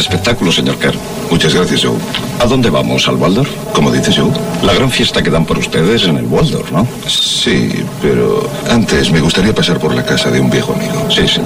espectáculo, señor Kerr. Muchas gracias, Joe. ¿A dónde vamos? ¿Al Waldorf? ¿Cómo dices, Joe? La gran fiesta que dan por ustedes en el Waldorf, ¿no? Sí, pero antes me gustaría pasar por la casa de un viejo amigo. Sí, señor.